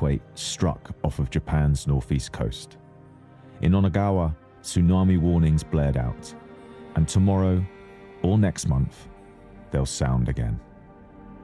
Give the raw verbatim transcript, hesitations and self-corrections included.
earthquake struck off of Japan's northeast coast. In Onagawa, tsunami warnings blared out, and tomorrow or next month, they'll sound again.